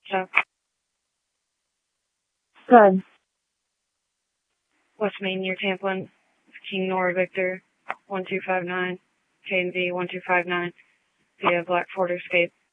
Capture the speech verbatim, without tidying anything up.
Stop. Good. West Main near Tamplin. King Nora Victor, one two five nine. K and V one two five nine. Via Black Ford Escape.